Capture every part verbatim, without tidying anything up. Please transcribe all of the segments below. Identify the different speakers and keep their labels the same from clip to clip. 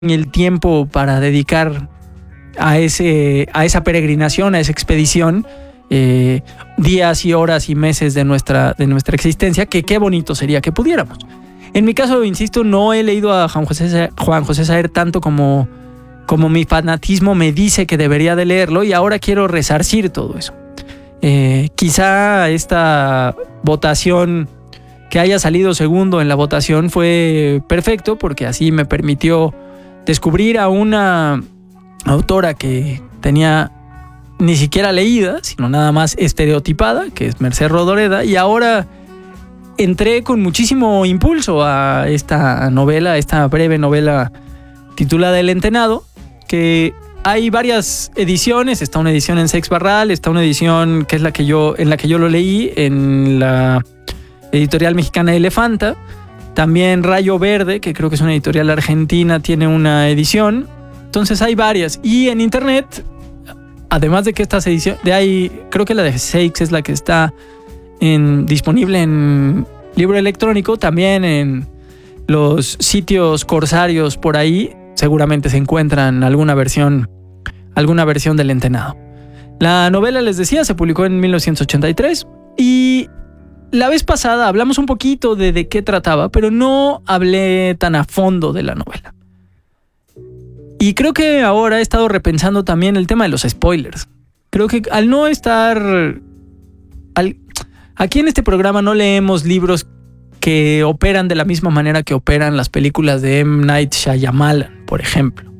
Speaker 1: el tiempo para dedicar a, ese, a esa peregrinación, a esa expedición, eh, días y horas y meses de nuestra, de nuestra existencia, que qué bonito sería que pudiéramos. En mi caso, insisto, no he leído a Juan José, Juan José Saer tanto como, como mi fanatismo me dice que debería de leerlo, y ahora quiero resarcir todo eso. Eh, quizá esta votación, que haya salido segundo en la votación, fue perfecto, porque así me permitió descubrir a una autora que tenía ni siquiera leída, sino nada más estereotipada, que es Mercé Rodoreda, y ahora entré con muchísimo impulso a esta novela, esta breve novela titulada El Entenado, que hay varias ediciones. Está una edición en Sex Barral, está una edición que es la que yo, en la que yo lo leí, en la editorial mexicana Elefanta. También Rayo Verde, que creo que es una editorial argentina, tiene una edición. Entonces hay varias. Y en internet, además de que estas ediciones, de ahí, creo que la de Seix es la que está en, disponible en libro electrónico, también en los sitios corsarios por ahí seguramente se encuentran alguna versión, alguna versión del Entenado. La novela, les decía, se publicó en mil novecientos ochenta y tres, y la vez pasada hablamos un poquito de, de qué trataba, pero no hablé tan a fondo de la novela. Y creo que ahora he estado repensando también el tema de los spoilers. Creo que al no estar... Al, aquí en este programa no leemos libros que operan de la misma manera que operan las películas de M. Night Shyamalan, por ejemplo.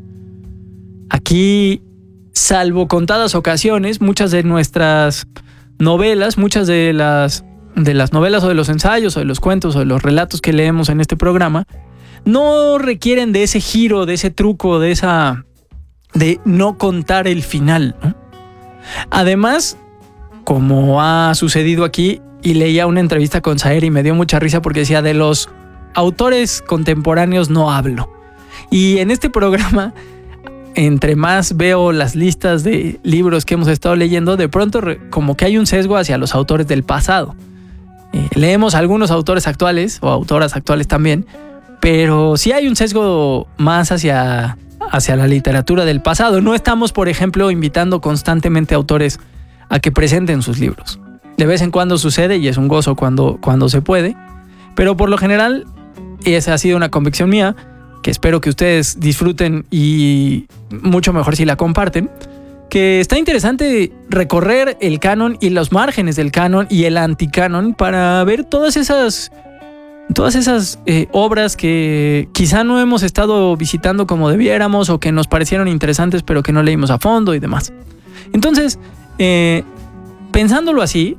Speaker 1: Aquí, salvo contadas ocasiones, muchas de nuestras novelas, muchas de las, de las novelas o de los ensayos o de los cuentos o de los relatos que leemos en este programa, no requieren de ese giro, de ese truco, de esa... de no contar el final, ¿no? Además, como ha sucedido aquí, y leía una entrevista con Saer y me dio mucha risa porque decía, de los autores contemporáneos no hablo. Y en este programa, entre más veo las listas de libros que hemos estado leyendo, de pronto como que hay un sesgo hacia los autores del pasado. Eh, leemos algunos autores actuales, o autoras actuales también, pero sí hay un sesgo más hacia, hacia la literatura del pasado. No estamos, por ejemplo, invitando constantemente a autores a que presenten sus libros. De vez en cuando sucede y es un gozo cuando, cuando se puede, pero por lo general, y esa ha sido una convicción mía, que espero que ustedes disfruten y mucho mejor si la comparten, que está interesante recorrer el canon y los márgenes del canon y el anticanon para ver todas esas, todas esas eh, obras que quizá no hemos estado visitando como debiéramos, o que nos parecieron interesantes pero que no leímos a fondo y demás. Entonces, eh, pensándolo así,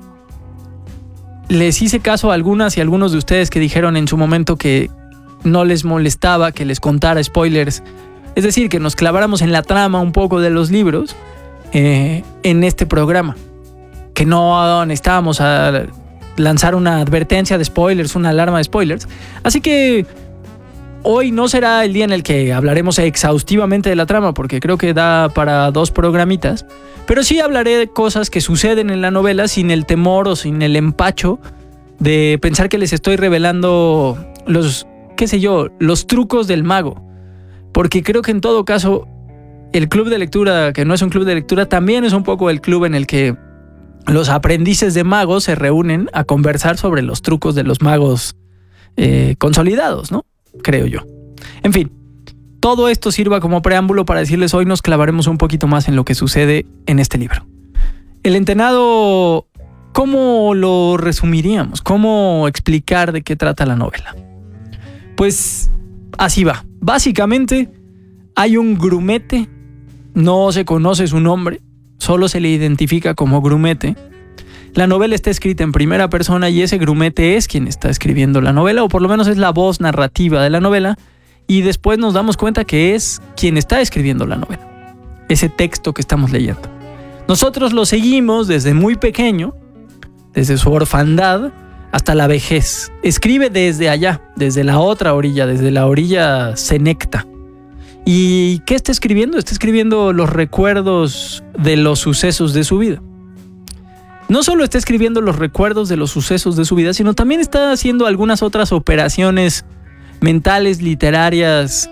Speaker 1: les hice caso a algunas y algunos de ustedes que dijeron en su momento que no les molestaba que les contara spoilers, es decir, que nos claváramos en la trama un poco de los libros eh, en este programa, que no necesitábamos a lanzar una advertencia de spoilers, una alarma de spoilers. Así que hoy no será el día en el que hablaremos exhaustivamente de la trama, porque creo que da para dos programitas, pero sí hablaré de cosas que suceden en la novela sin el temor o sin el empacho de pensar que les estoy revelando los, qué sé yo, los trucos del mago. Porque creo que en todo caso el club de lectura, que no es un club de lectura, también es un poco el club en el que los aprendices de magos se reúnen a conversar sobre los trucos de los magos eh, consolidados, ¿no? Creo yo. En fin, todo esto sirva como preámbulo para decirles, hoy nos clavaremos un poquito más en lo que sucede en este libro. El Entenado, ¿cómo lo resumiríamos? ¿Cómo explicar de qué trata la novela? Pues así va. Básicamente hay un grumete, no se conoce su nombre, solo se le identifica como grumete. La novela está escrita en primera persona y ese grumete es quien está escribiendo la novela, o por lo menos es la voz narrativa de la novela, y después nos damos cuenta que es quien está escribiendo la novela, ese texto que estamos leyendo. Nosotros lo seguimos desde muy pequeño, desde su orfandad hasta la vejez. Escribe desde allá, desde la otra orilla, desde la orilla senecta. ¿Y qué está escribiendo? Está escribiendo los recuerdos de los sucesos de su vida. No solo está escribiendo los recuerdos de los sucesos de su vida, sino también está haciendo algunas otras operaciones mentales, literarias,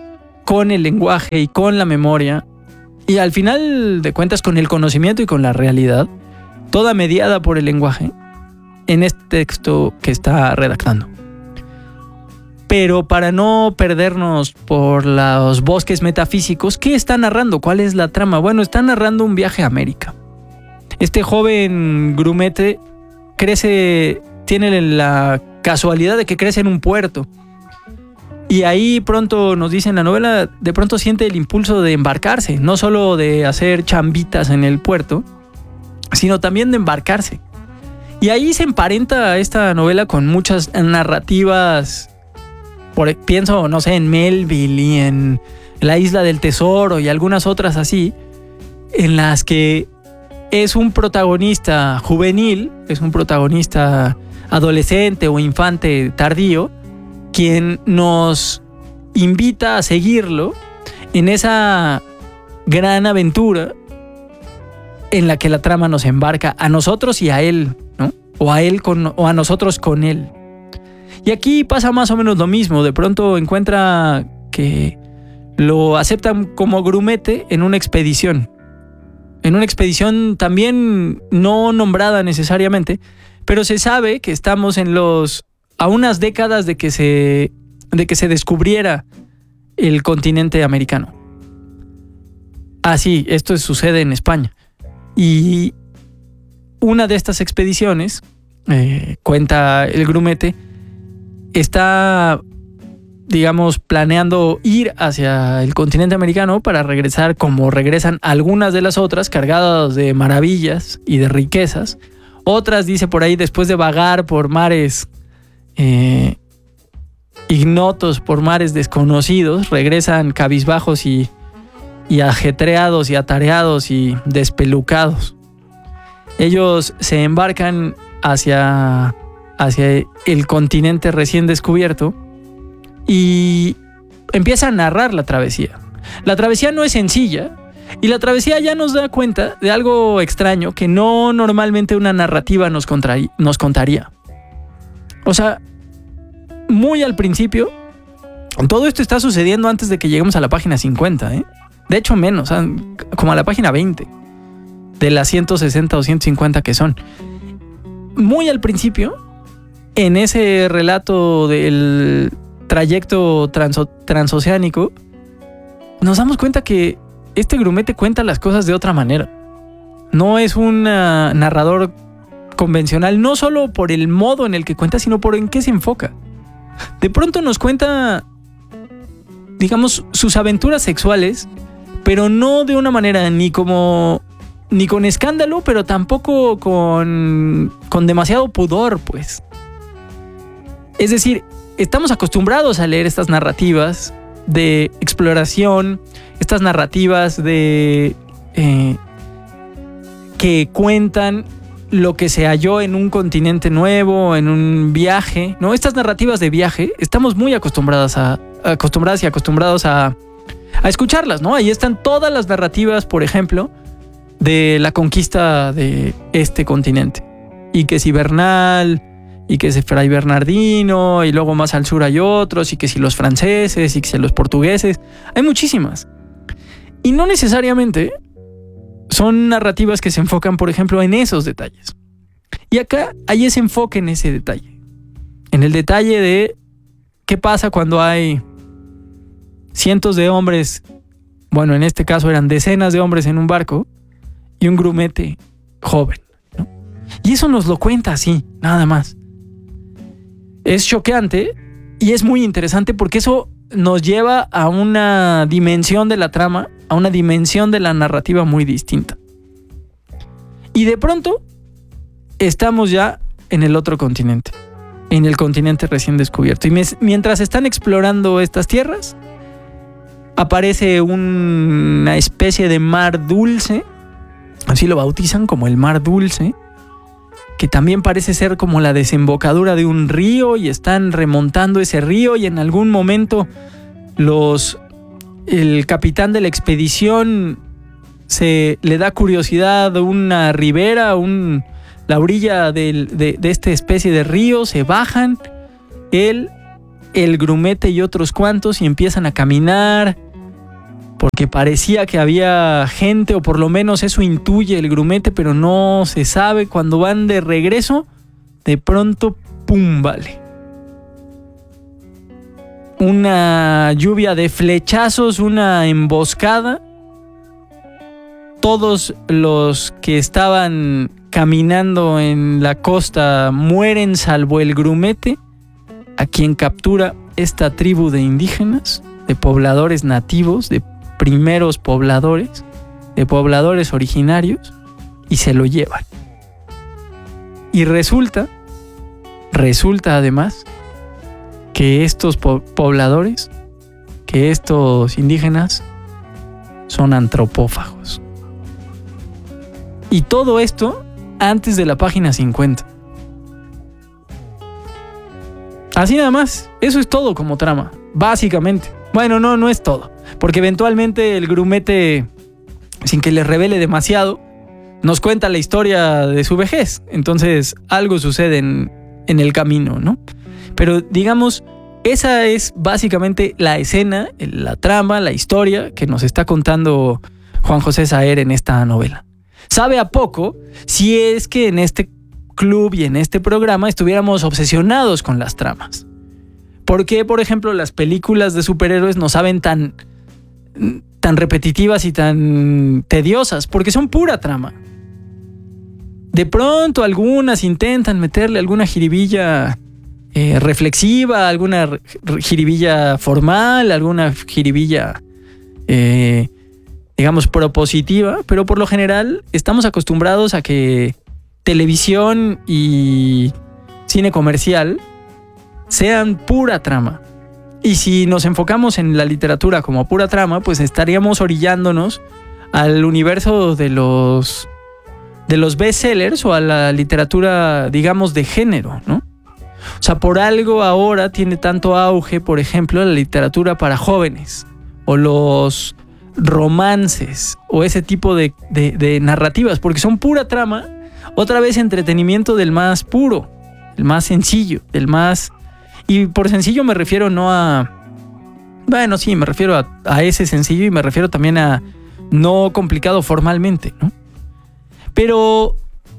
Speaker 1: con el lenguaje y con la memoria, y al final de cuentas con el conocimiento y con la realidad, toda mediada por el lenguaje, en este texto que está redactando. Pero para no perdernos por los bosques metafísicos, ¿qué está narrando? ¿Cuál es la trama? Bueno, está narrando un viaje a América. Este joven grumete crece, tiene la casualidad de que crece en un puerto. Y ahí pronto, nos dice en la novela, de pronto siente el impulso de embarcarse, no solo de hacer chambitas en el puerto, sino también de embarcarse. Y ahí se emparenta esta novela con muchas narrativas, por, pienso, no sé, en Melville y en La Isla del Tesoro y algunas otras así, en las que es un protagonista juvenil, es un protagonista adolescente o infante tardío, quien nos invita a seguirlo en esa gran aventura en la que la trama nos embarca a nosotros y a él, ¿no? O a él con, o a nosotros con él. Y aquí pasa más o menos lo mismo. De pronto encuentra que lo aceptan como grumete en una expedición. En una expedición también no nombrada necesariamente, pero se sabe que estamos en los a unas décadas de que se de que se descubriera el continente americano. Ah, sí, esto sucede en España. Y una de estas expediciones, eh, cuenta el grumete, está, digamos, planeando ir hacia el continente americano para regresar como regresan algunas de las otras, cargadas de maravillas y de riquezas. Otras, dice por ahí, después de vagar por mares eh, ignotos, por mares desconocidos, regresan cabizbajos y, y ajetreados y atareados y despelucados. Ellos se embarcan hacia, hacia el continente recién descubierto y empieza a narrar la travesía. La travesía no es sencilla y la travesía ya nos da cuenta de algo extraño que no normalmente una narrativa nos, contra- nos contaría. O sea, muy al principio, todo esto está sucediendo antes de que lleguemos a la página cincuenta, ¿eh? De hecho menos, como a la página veinte de las ciento sesenta o ciento cincuenta que son. Muy al principio, en ese relato del trayecto transo- transoceánico, nos damos cuenta que este grumete cuenta las cosas de otra manera. No es un uh, narrador convencional, no solo por el modo en el que cuenta, sino por en qué se enfoca. De pronto nos cuenta, digamos, sus aventuras sexuales, pero no de una manera ni como ni con escándalo, pero tampoco con, con demasiado pudor, pues. Es decir, estamos acostumbrados a leer estas narrativas de exploración, estas narrativas de eh, que cuentan lo que se halló en un continente nuevo, en un viaje, ¿no? Estas narrativas de viaje, estamos muy acostumbradas a, acostumbradas y acostumbrados a, a escucharlas, ¿no? Ahí están todas las narrativas, por ejemplo, de la conquista de este continente. Y que si Bernal, y que si Fray Bernardino, y luego más al sur hay otros, y que si los franceses, y que si los portugueses. Hay muchísimas. Y no necesariamente son narrativas que se enfocan, por ejemplo, en esos detalles. Y acá hay ese enfoque en ese detalle. En el detalle de qué pasa cuando hay cientos de hombres, bueno, en este caso eran decenas de hombres en un barco, y un grumete joven, ¿no? Y eso nos lo cuenta así, nada más. Es choqueante y es muy interesante porque eso nos lleva a una dimensión de la trama, a una dimensión de la narrativa muy distinta. Y de pronto estamos ya en el otro continente, en el continente recién descubierto. Y mientras están explorando estas tierras, aparece una especie de mar dulce, así lo bautizan como el mar dulce, que también parece ser como la desembocadura de un río, y están remontando ese río, y en algún momento los el capitán de la expedición se le da curiosidad una ribera, un, la orilla de, de, de esta especie de río, se bajan, él, el grumete y otros cuantos, y empiezan a caminar porque parecía que había gente, o por lo menos eso intuye el grumete, pero no se sabe. Cuando van de regreso, de pronto, ¡pum! Vale. Una lluvia de flechazos, una emboscada. Todos los que estaban caminando en la costa mueren, salvo el grumete, a quien captura esta tribu de indígenas, de pobladores nativos, de primeros pobladores, de pobladores originarios, y se lo llevan. Y resulta, resulta además, que estos po- pobladores, que estos indígenas, son antropófagos. Y todo esto antes de la página cincuenta. Así nada más, eso es todo como trama, básicamente. Bueno, no, no es todo, porque eventualmente el grumete, sin que les revele demasiado, nos cuenta la historia de su vejez. Entonces algo sucede en, en el camino, ¿no? Pero digamos, esa es básicamente la escena, la trama, la historia que nos está contando Juan José Saer en esta novela. Sabe a poco si es que en este club y en este programa estuviéramos obsesionados con las tramas. ¿Por qué, por ejemplo, las películas de superhéroes nos saben tan, tan repetitivas y tan tediosas? Porque son pura trama. De pronto algunas intentan meterle alguna jiribilla eh, reflexiva, alguna r- jiribilla formal, alguna jiribilla, eh, digamos, propositiva, pero por lo general estamos acostumbrados a que televisión y cine comercial sean pura trama. Y si nos enfocamos en la literatura como pura trama, pues estaríamos orillándonos al universo de los de los bestsellers o a la literatura, digamos, de género, ¿no? O sea, por algo ahora tiene tanto auge, por ejemplo, la literatura para jóvenes o los romances o ese tipo de, de, de narrativas, porque son pura trama, otra vez entretenimiento del más puro, el más sencillo, del más... Y por sencillo me refiero no a... Bueno, sí, me refiero a, a ese sencillo, y me refiero también a no complicado formalmente, ¿no? Pero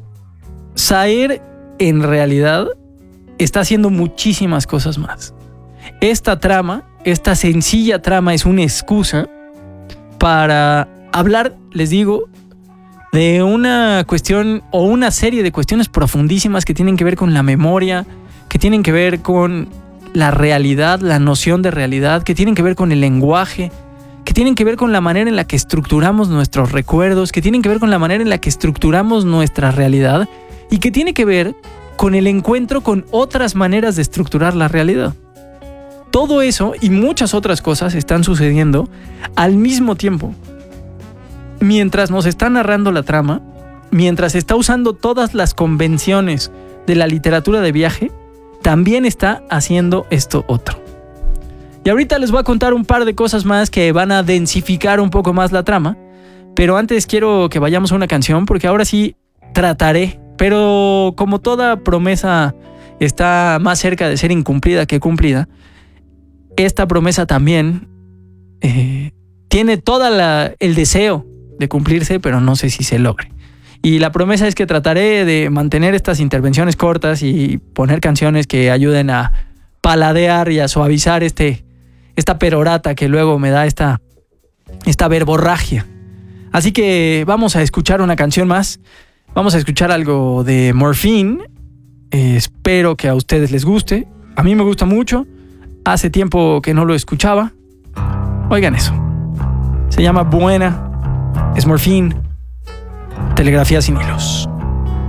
Speaker 1: Saer en realidad está haciendo muchísimas cosas más. Esta trama, esta sencilla trama, es una excusa para hablar, les digo, de una cuestión o una serie de cuestiones profundísimas que tienen que ver con la memoria, que tienen que ver con la realidad, la noción de realidad, que tienen que ver con el lenguaje, que tienen que ver con la manera en la que estructuramos nuestros recuerdos, que tienen que ver con la manera en la que estructuramos nuestra realidad, y que tiene que ver con el encuentro con otras maneras de estructurar la realidad. Todo eso y muchas otras cosas están sucediendo al mismo tiempo. Mientras nos está narrando la trama, mientras está usando todas las convenciones de la literatura de viaje, también está haciendo esto otro. Y ahorita les voy a contar un par de cosas más que van a densificar un poco más la trama, pero antes quiero que vayamos a una canción, porque ahora sí trataré, pero como toda promesa está más cerca de ser incumplida que cumplida, esta promesa también eh, tiene todo el deseo de cumplirse, pero no sé si se logre. Y la promesa es que trataré de mantener estas intervenciones cortas y poner canciones que ayuden a paladear y a suavizar este, esta perorata que luego me da esta, esta verborragia. Así que vamos a escuchar una canción más. Vamos a escuchar algo de Morphine. Eh, espero que a ustedes les guste. A mí me gusta mucho. Hace tiempo que no lo escuchaba. Oigan eso. Se llama Buena. Es Morphine. Telegrafía sin hilos.